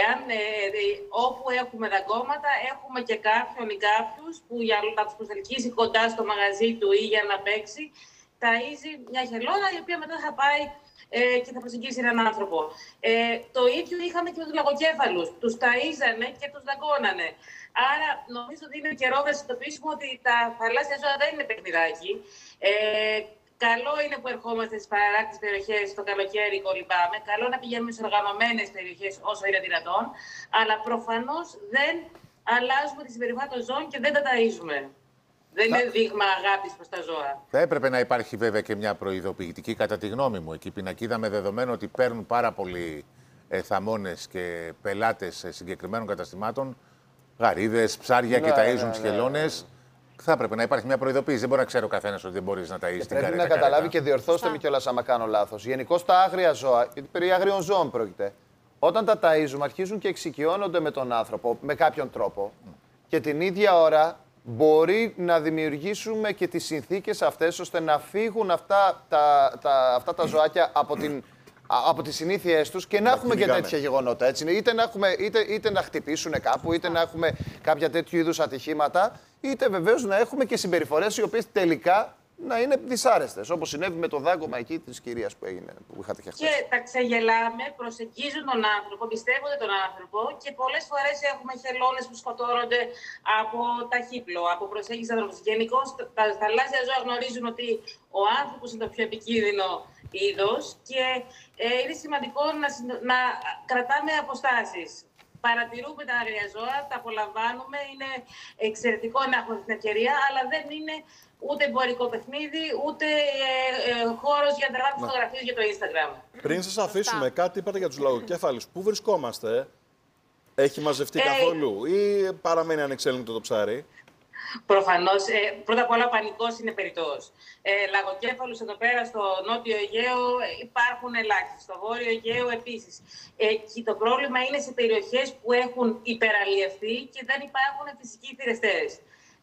S7: Όπου έχουμε δαγκώματα, έχουμε και κάποιον ή κάποιους που για να τους προσελκύσει κοντά στο μαγαζί του ή για να παίξει, ταΐζει μια χελώνα η οποία μετά θα πάει και θα προσεγγίσει έναν άνθρωπο. Το ίδιο είχαμε και με τους λαγοκέφαλους. Τους ταΐζανε και τους δαγκώνανε. Άρα νομίζω ότι είναι καιρό να συνειδητοποιήσουμε ότι τα θαλάσσια ζώα δεν είναι παιχνιδάκι. Καλό είναι που ερχόμαστε στις παράκτητες περιοχές το καλοκαίρι, κολυμπάμε. Καλό να πηγαίνουμε σε οργανωμένες περιοχές όσο είναι δυνατόν. Αλλά προφανώς δεν αλλάζουμε τη συμπεριφορά των ζώων και δεν τα ταΐζουμε. Δεν είναι δείγμα αγάπης προς τα ζώα.
S5: Θα έπρεπε να υπάρχει βέβαια και μια προειδοποιητική, κατά τη γνώμη μου, εκεί πινακίδα με δεδομένο ότι παίρνουν πάρα πολλοί θαμώνες και πελάτες συγκεκριμένων καταστημάτων, γαρίδες, ψάρια και ταΐζουν τις χελώνες. Θα έπρεπε να υπάρχει μια προειδοποίηση. Δεν μπορεί να ξέρει ο καθένας ότι δεν μπορεί να ταΐσει την καρέτα.
S4: Πρέπει να καταλάβει και διορθώστε με κιόλας άμα κάνω λάθος. Γενικώς τα άγρια ζώα, γιατί περί άγριων ζώων πρόκειται, όταν τα ταΐζουμε αρχίζουν και εξοικειώνονται με τον άνθρωπο με κάποιον τρόπο. Και την ίδια ώρα μπορεί να δημιουργήσουμε και τις συνθήκες αυτές ώστε να φύγουν αυτά τα ζωάκια από τις συνήθειές τους και να έχουμε και τέτοια γεγονότα. Έτσι. Είτε να χτυπήσουν κάπου, είτε να έχουμε κάποια τέτοιου είδους ατυχήματα, είτε βεβαίως να έχουμε και συμπεριφορές οι οποίες τελικά να είναι δυσάρεστες. Όπως συνέβη με το δάγκωμα εκεί της κυρίας που είχατε και χθες.
S7: Και τα ξεγελάμε, προσεγγίζουν τον άνθρωπο, πιστεύονται τον άνθρωπο και πολλές φορές έχουμε χελώνες που σκοτώνονται από ταχύπλο, από προσέγγιση ανθρώπους. Γενικώς τα θαλάσσια ζώα γνωρίζουν ότι ο άνθρωπος είναι το πιο επικίνδυνο είδος και είναι σημαντικό να κρατάμε αποστάσεις. Παρατηρούμε τα άγρια ζώα, τα απολαμβάνουμε, είναι εξαιρετικό να έχουμε την ευκαιρία, αλλά δεν είναι ούτε εμπορικό παιχνίδι, ούτε χώρος για να τραβάμε φωτογραφίες για το Instagram.
S3: Πριν σας αφήσουμε, κάτι είπατε για τους λαγοκέφαλους. Πού βρισκόμαστε, έχει μαζευτεί καθόλου ή παραμένει ανεξέλεγκτο το ψάρι?
S7: Προφανώς, πρώτα απ' όλα ο πανικός είναι περιττός. Λαγοκέφαλους εδώ πέρα στο νότιο Αιγαίο υπάρχουν ελάχιστοι, στο βόρειο Αιγαίο επίσης. Και το πρόβλημα είναι σε περιοχές που έχουν υπεραλλιευθεί και δεν υπάρχουν φυσικοί θηρεστές.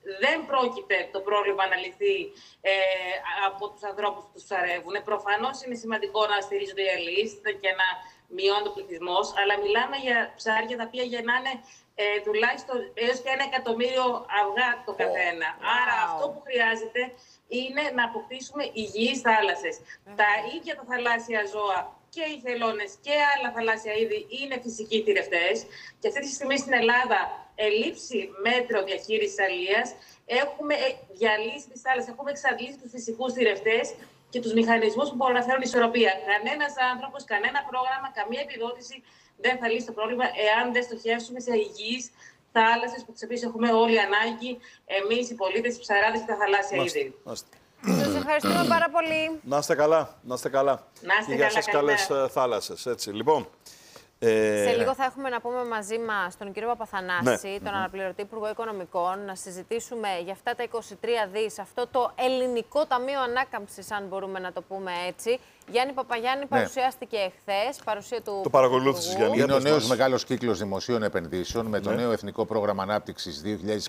S7: δεν πρόκειται το πρόβλημα να λυθεί από τους ανθρώπους που τους ψαρεύουν. Προφανώς είναι σημαντικό να στηρίζονται οι αλληλείς και να μειώνει ο πληθυσμός, αλλά μιλάμε για ψάρια τα οποία γεννάνε τουλάχιστον έως και 1 εκατομμύριο αυγά το καθένα. Άρα αυτό που χρειάζεται είναι να αποκτήσουμε υγιείς θάλασσες. Τα ίδια τα θαλάσσια ζώα και οι θελώνες και άλλα θαλάσσια είδη είναι φυσικοί θηρευτές. Και αυτή τη στιγμή στην Ελλάδα, ελήψη μέτρων διαχείρισης αλίας, έχουμε διαλύσει τις θάλασσες, έχουμε εξαντλήσει τους φυσικούς θηρευτές και τους μηχανισμούς που μπορούν να φέρουν ισορροπία. Κανένας άνθρωπος, κανένα πρόγραμμα, καμία επιδότηση δεν θα λύσει το πρόβλημα εάν δεν στοχεύσουμε σε υγιείς θάλασσες που τις οποίες έχουμε όλοι ανάγκη, εμείς οι πολίτες, οι ψαράδες και τα θαλάσσια είδη.
S2: Σας ευχαριστούμε πάρα πολύ.
S3: Να είστε καλά, να είστε καλά.
S7: Να είστε
S3: και για
S7: καλά,
S3: σας καλές θάλασσες, έτσι. Λοιπόν,
S2: σε λίγο θα έχουμε να πούμε μαζί μας τον κύριο Παπαθανάση, τον αναπληρωτή Υπουργό Οικονομικών, να συζητήσουμε για αυτά τα 23 δις, αυτό το ελληνικό Ταμείο Ανάκαμψης, αν μπορούμε να το πούμε έτσι. Γιάννη Παπαγιάννη παρουσιάστηκε εχθές, παρουσία του.
S3: Το παρακολούθησες, Γιάννη.
S5: Είναι ο νέος μεγάλος κύκλος δημοσίων επενδύσεων με το νέο Εθνικό Πρόγραμμα Ανάπτυξης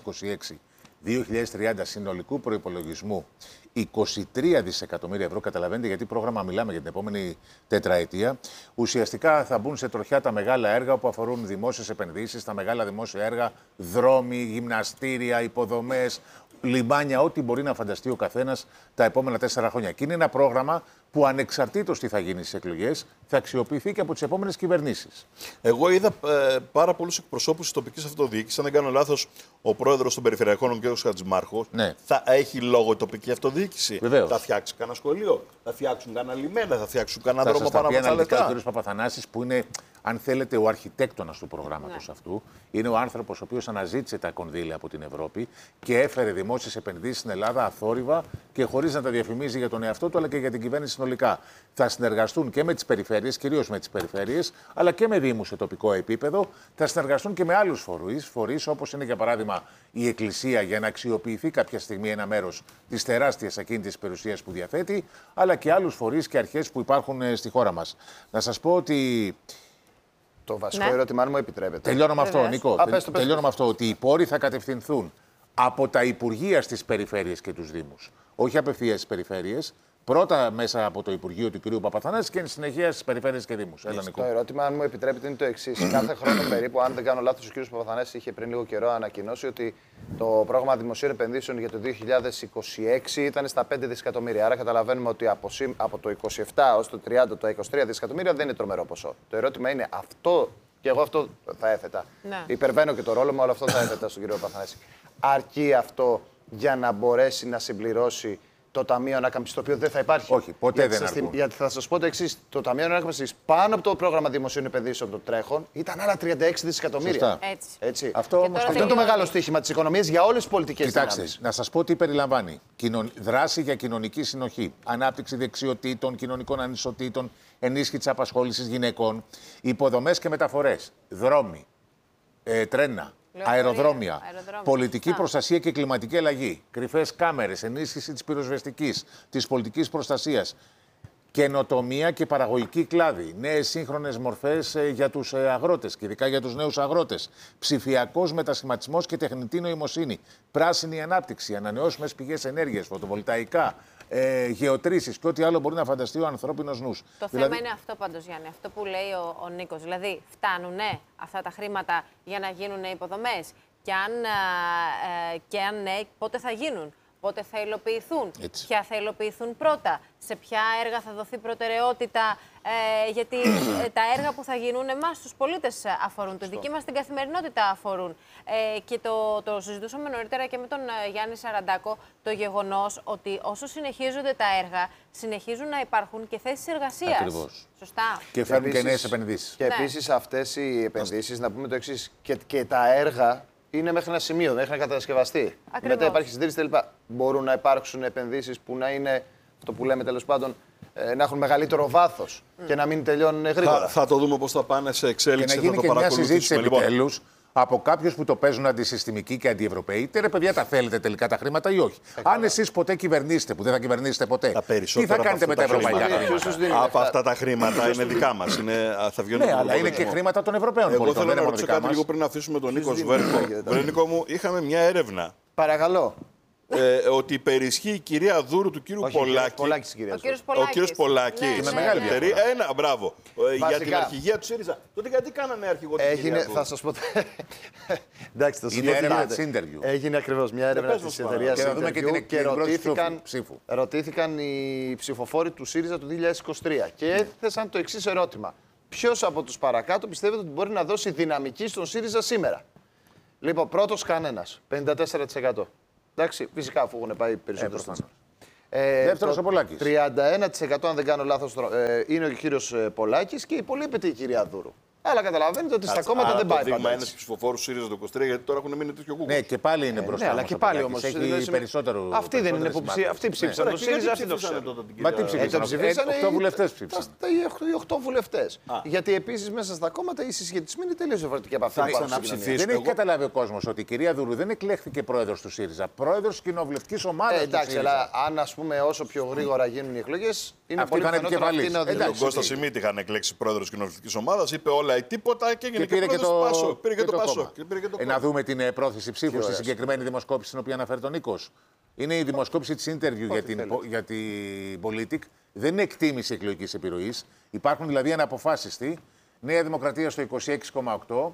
S5: 2026-2030 συνολικού προϋπολογισμού 23 δισεκατομμύρια ευρώ. Καταλαβαίνετε γιατί πρόγραμμα μιλάμε για την επόμενη τετραετία. Ουσιαστικά θα μπουν σε τροχιά τα μεγάλα έργα που αφορούν δημόσιες επενδύσεις, τα μεγάλα δημόσια έργα, δρόμοι, γυμναστήρια, υποδομές, λιμάνια, ό,τι μπορεί να φανταστεί ο καθένας τα επόμενα 4 χρόνια. Και είναι ένα πρόγραμμα που ανεξαρτήτως τι θα γίνει στις εκλογές, θα αξιοποιηθεί και από τις επόμενες κυβερνήσεις.
S3: Εγώ είδα πάρα πολλούς εκπροσώπους της τοπικής αυτοδιοίκησης. Αν δεν κάνω λάθος, ο πρόεδρος των Περιφερειακών, ο κ. Χατζημάρχος, θα έχει λόγο η τοπική αυτοδιοίκηση.
S5: Βεβαίως.
S3: Θα φτιάξει κανένα σχολείο, θα φτιάξουν κανένα λιμένα, θα φτιάξουν κανένα δρόμο πάνω από τα λεφτά.
S5: Ο κ. Παπαθανάσης, που είναι, αν θέλετε, ο αρχιτέκτονας του προγράμματος αυτού, είναι ο άνθρωπος ο οποίος αναζήτησε τα κονδύλια από την Ευρώπη και έφερε δημόσιες επενδύσεις στην Ελλάδα αθόρυβα και χωρίς να τα διαφημίζει για τον εαυτό του αλλά και για την κυβέρνηση συνολικά. Θα συνεργαστούν και με τις περιφέρειες, κυρίως με τις περιφέρειες, αλλά και με δήμους σε τοπικό επίπεδο. Θα συνεργαστούν και με άλλους φορείς, όπως είναι για παράδειγμα η Εκκλησία, για να αξιοποιηθεί κάποια στιγμή ένα μέρος της τεράστιας ακίνητης περιουσίας που διαθέτει, αλλά και άλλους φορείς και αρχές που υπάρχουν στη χώρα μας. Να σας πω ότι.
S4: Το βασικό ερώτημα, αν μου επιτρέπετε.
S5: Τελειώνω με αυτό, Νίκο. Τελειώνω με αυτό, ότι οι πόροι θα κατευθυνθούν από τα Υπουργεία στις περιφέρειες και τους Δήμους. Όχι απευθείας στις περιφέρειες. Πρώτα μέσα από το Υπουργείο του κ. Παπαθανάση και εν συνεχεία στις περιφέρειες και Δήμους.
S4: Το ερώτημα, αν μου επιτρέπετε, είναι το εξής. Κάθε χρόνο περίπου, αν δεν κάνω λάθος, ο κ. Παπαθανάσης είχε πριν λίγο καιρό ανακοινώσει ότι το πρόγραμμα δημοσίων επενδύσεων για το 2026 ήταν στα 5 δισεκατομμύρια. Άρα καταλαβαίνουμε ότι από το 27 ως το 30, το 23 δισεκατομμύρια δεν είναι τρομερό ποσό. Το ερώτημα είναι αυτό, και εγώ αυτό θα έθετα. Ναι. Υπερβαίνω και το ρόλο μου, αλλά αυτό θα έθετα στον κ. Παπαθανάση. Αρκεί αυτό για να μπορέσει να συμπληρώσει το Ταμείο Ανάκαμψης, το οποίο δεν θα υπάρχει?
S5: Όχι, ποτέ δεν αρκούν.
S4: Γιατί θα σας πω το εξής. Το Ταμείο Ανάκαμψης πάνω από το πρόγραμμα δημοσίων επενδύσεων των τρέχων ήταν άλλα 36 δισεκατομμύρια.
S2: Έτσι.
S4: Αυτό είναι το μεγάλο στοίχημα της οικονομίας για όλες τις πολιτικές
S5: δυνάμεις.
S4: Κοιτάξτε,
S5: να σας πω τι περιλαμβάνει. Δράση για κοινωνική συνοχή, ανάπτυξη δεξιοτήτων, κοινωνικών ανισοτήτων, ενίσχυση της απασχόλησης γυναικών, υποδομές και μεταφορές, δρόμοι, τρένα, αεροδρόμια, πολιτική προστασία και κλιματική αλλαγή, κρυφές κάμερες, ενίσχυση της πυροσβεστικής, της πολιτικής προστασίας, καινοτομία και παραγωγική κλάδη, νέες σύγχρονες μορφές για τους αγρότες και ειδικά για τους νέους αγρότες, ψηφιακός μετασχηματισμός και τεχνητή νοημοσύνη, πράσινη ανάπτυξη, ανανεώσιμες πηγές ενέργειας, φωτοβολταϊκά, γεωτρήσεις και ό,τι άλλο μπορεί να φανταστεί ο ανθρώπινος νους.
S2: Το θέμα είναι αυτό πάντως, Γιάννη, αυτό που λέει ο Νίκος. Δηλαδή, φτάνουνε αυτά τα χρήματα για να γίνουν υποδομές? Και αν ναι, πότε θα γίνουν? Πότε θα υλοποιηθούν? Ποια θα υλοποιηθούν πρώτα? Σε ποια έργα θα δοθεί προτεραιότητα? Γιατί τα έργα που θα γίνουν εμάς τους πολίτες αφορούν, τη δική μας την καθημερινότητα αφορούν. Και το συζητούσαμε νωρίτερα και με τον Γιάννη Σαραντάκο, το γεγονός ότι όσο συνεχίζονται τα έργα, συνεχίζουν να υπάρχουν και θέσεις εργασίας.
S5: Ακριβώς.
S2: Σωστά.
S5: Και φέρνουν και νέες επενδύσεις.
S4: Και επίσης αυτές οι επενδύσεις, να πούμε το εξής, και τα έργα είναι μέχρι ένα σημείο, μέχρι να κατασκευαστεί. Μετά υπάρχει συντήρηση κτλ. Μπορούν να υπάρξουν επενδύσεις που να είναι, αυτό που λέμε τέλος πάντων, να έχουν μεγαλύτερο βάθος και να μην τελειώνουν γρήγορα.
S3: Θα το δούμε πώς θα πάνε σε εξέλιξη.
S5: Και να γίνει και μια συζήτηση επιτέλους από κάποιους που το παίζουν αντισυστημικοί και αντιευρωπαίοι. Ρε παιδιά, τα θέλετε τελικά τα χρήματα ή όχι? Αν εσείς ποτέ κυβερνήσετε, που δεν θα κυβερνήσετε ποτέ, τι θα κάνετε με τα ευρωπαϊκά χρήματα?
S3: Από αυτά τα χρήματα είναι δικά μας. Θα βγαίνουν.
S5: Ναι, αλλά είναι και χρήματα των Ευρωπαίων πολιτών.
S3: Εγώ θέλω να ρωτήσω κάτι λίγο πριν αφήσουμε τον Νίκο Σβέρκο. Νίκο μου, είχαμε μια έρευνα
S4: Παρακαλώ.
S3: Ότι υπερισχύει η κυρία Δούρου του κύριου Πολάκη. Ο κύριος Πολάκης.
S5: Με μεγάλη διαφορά.
S3: Μπράβο. Για την αρχηγία του ΣΥΡΙΖΑ. Τότε γιατί κάνανε αρχηγό την κυρία Δούρου?
S4: Θα σας πω. Εντάξει, θα σας
S5: Είναι
S4: πω.
S5: έρευνα της Interview.
S4: Έγινε ακριβώς μια έρευνα της εταιρείας Interview και ρωτήθηκαν οι ψηφοφόροι του ΣΥΡΙΖΑ του 2023 και έθεσαν το εξής ερώτημα. Ποιος από τους παρακάτω πιστεύετε ότι μπορεί να δώσει δυναμική στον ΣΥΡΙΖΑ σήμερα? Λοιπόν, πρώτος κανένας, 54%. Εντάξει, φυσικά αφού έχουν πάει περισσότερο.
S5: Δεύτερος ο Πολάκης.
S4: 31% αν δεν κάνω λάθος είναι ο κύριος Πολάκης και υπολείπεται η κυρία Δούρου. Αλλά καταλαβαίνετε ότι στα κόμματα δεν πάει πάντα.
S3: Ένας ψηφοφόρους ΣΥΡΙΖΑ το 23, γιατί τώρα έχουν μείνει τέτοιο κούκκο.
S5: Ναι, και πάλι είναι μπροστά.
S4: Ναι, αλλά και πάλι όμως.
S5: Έχει περισσότερο.
S4: Αυτοί δεν είναι που αυτοί ψήφισαν το ΣΥΡΙΖΑ, αυτοί το ξέρουν.
S5: Μα τι ψήφισαν? 8 βουλευτές ψήφισαν.
S4: Οι 8 βουλευτές. Γιατί επίσης μέσα στα κόμματα οι συσχετισμοί είναι τελείως διαφορετικοί από αυτά που
S5: δεν έχει καταλάβει ο κόσμος ότι η κυρία Δουρού δεν εκλέχθηκε πρόεδρος του ΣΥΡΙΖΑ. Πρόεδρος της κοινοβουλευτικής ομάδας.
S4: Εντάξει, αλλά αν ας πούμε όσο πιο γρήγορα γίνουν οι εκλογές, είναι πολύ πιθανότερο αυτή να οδηγήσει.
S3: Τον Κώστα Σιμίτη είχαν εκλέξει πρόεδρος κοινοβουλευτικής ομάδας, είπε όλα ή τίποτα.
S5: Και πήρε και το
S3: Πάσο.
S5: Να δούμε την πρόθεση ψήφου στη συγκεκριμένη δημοσκόπηση στην οποία αναφέρει τον Νίκος. Είναι η δημοσκόπηση της Interview για την Politic. Δεν είναι εκτίμηση εκλογικής επιρροής. Υπάρχουν δηλαδή αναποφάσιστοι. Νέα Δημοκρατία στο 26,8%,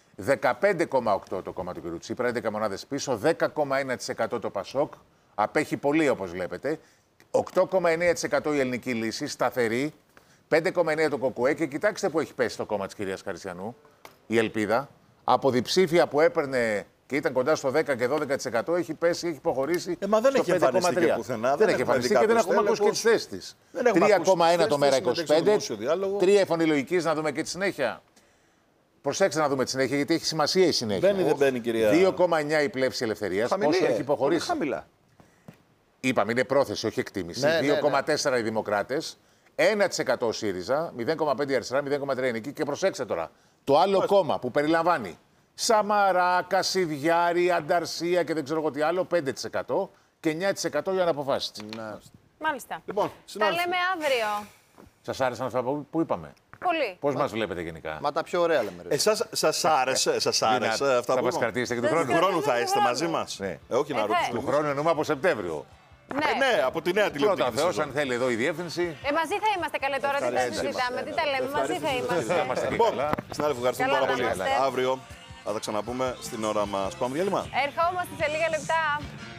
S5: 15,8% το κόμμα του κ. Τσίπρα, 11 μονάδες πίσω, 10,1% το Πασόκ. Απέχει πολύ όπως βλέπετε. 8,9% η Ελληνική Λύση, σταθερή. 5,9% το ΚΚΕ και κοιτάξτε που έχει πέσει το κόμμα της κυρίας Χαρισιανού, η Ελπίδα. Από διψήφια που έπαιρνε και ήταν κοντά στο 10 και 12% έχει πέσει, έχει υποχωρήσει.
S3: Μα δεν
S5: στο
S3: έχει εμφανιστεί και πουθενά.
S5: Δεν έχει εμφανιστεί και δεν έχουμε ακούσει και τις θέσεις της. 3,1 το Μέρα 25, 3 η Φωνή Λογικής, να δούμε και τη συνέχεια. Προσέξτε να δούμε τη συνέχεια, γιατί έχει σημασία η συνέχεια.
S3: Δεν μπαίνει, κυρία.
S5: 2,9 η Πλεύση Ελευθερίας. Πόσο έχει υποχωρήσει?
S4: Χαμηλά.
S5: Είπαμε, είναι πρόθεση, όχι εκτίμηση. 2,4 οι Δημοκράτες. 1% ο ΣΥΡΙΖΑ, 0,5 η αριστερά, 0,3 η Νική. Και προσέξτε τώρα, το άλλο κόμμα που περιλαμβάνει Σαμαρά, Κασιδιάρη, Ανταρσία και δεν ξέρω εγώ τι άλλο, 5% και 9% για αναποφάσεις.
S2: Μάλιστα.
S3: Λοιπόν,
S2: τα λέμε αύριο.
S5: Σας άρεσαν αυτά που είπαμε?
S2: Πολύ.
S5: Πώς μας βλέπετε γενικά?
S4: Μα τα πιο ωραία λέμε.
S3: Εσάς σας άρεσε αυτά
S5: θα
S3: που
S5: μας κρατήσετε και του χρόνου?
S3: Του χρόνου θα είστε μαζί μας?
S5: Ναι.
S3: Όχι να ρωτήσω.
S5: Του χρόνου εννοούμε από Σεπτέμβριο.
S3: Ναι, από τη νέα τηλεοπτική.
S5: Πρώτα Θεός, αν θέλει εδώ η διεύθυνση.
S2: Μαζί θα είμαστε καλέ τώρα, τι τα συζητάμε, τι τα λέμε, μαζί θα είμαστε.
S3: Λοιπόν, συνάδελφοι, ευχαριστούμε πάρα πολύ.
S2: είμαστε.
S3: Αύριο θα τα ξαναπούμε στην ώρα μας. Πάμε διάλειμμα.
S2: Ερχόμαστε σε λίγα λεπτά.